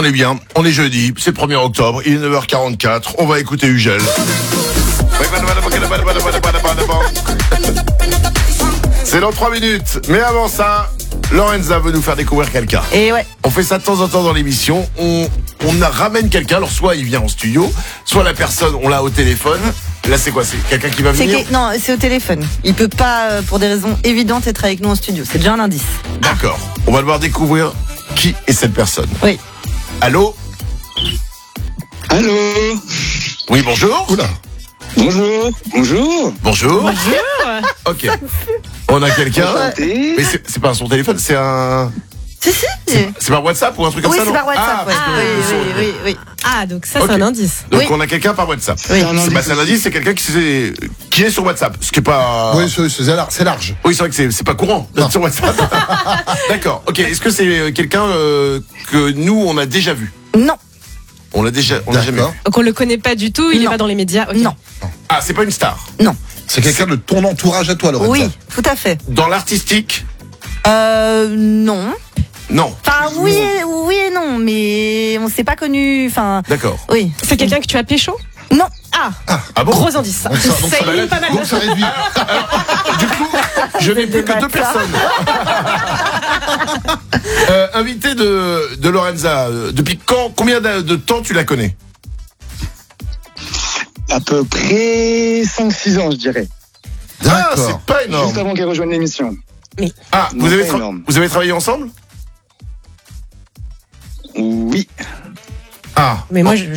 est bien, on est jeudi, c'est le 1er octobre, il est 9h44, on va écouter Ugel. C'est dans 3 minutes, mais avant ça, Lorenza veut nous faire découvrir quelqu'un. Et ouais. On fait ça de temps en temps dans l'émission, on ramène quelqu'un, alors soit il vient en studio, soit la personne, on l'a au téléphone. Là c'est quoi, c'est quelqu'un qui va venir? Non, c'est au téléphone. Il peut pas, pour des raisons évidentes, être avec nous en studio. C'est déjà un indice. D'accord, on va devoir découvrir qui est cette personne. Oui. Allô? Allô? Oui, bonjour. Oula. Bonjour. Bonjour. Bonjour. Ok. On a quelqu'un. Enchanté. Mais c'est pas son téléphone, c'est un... Si. C'est par WhatsApp ou un truc comme Oui, ça, c'est non? par WhatsApp. parce que oui. Ah, donc ça, Ok. c'est un indice. Donc Oui. on a quelqu'un par WhatsApp. Oui. C'est un indice, c'est quelqu'un qui est sur WhatsApp. Ce qui est pas... Oui, c'est large. Oui, c'est vrai que c'est pas courant d'être sur WhatsApp. D'accord. Ok. Est-ce que c'est quelqu'un que nous on a déjà vu? Non. On l'a jamais vu. Donc on le connaît pas du tout, il est Non. pas dans les médias. Ok. Non. Ah, c'est pas une star. Non. C'est quelqu'un de ton entourage à toi, Lorenza. Oui, tout à fait. Dans l'artistique? Non. Non. Enfin, oui et non, mais on s'est pas connu. Enfin, D'accord. oui. C'est quelqu'un que tu as pécho? Non. Ah bon? Gros indice. Ça, Donc ça élimine pas mal. donc ça réduit. Du coup, je n'ai plus que débattre 2 personnes. Invité de Lorenza, depuis combien de temps tu la connais? À peu près 5-6 ans, je dirais. Ah, D'accord. c'est pas énorme. Juste avant qu'elle rejoigne l'émission. Ah, Non, pas énorme. vous avez travaillé ensemble? Oui. Ah. Mais moi, je